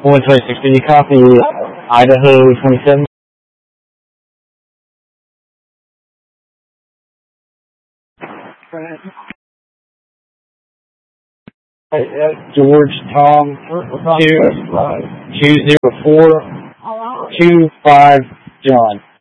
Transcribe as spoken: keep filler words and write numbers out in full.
one twenty-six, can you copy Idaho twenty-seven? Uh, George Tom two two zero four two five John.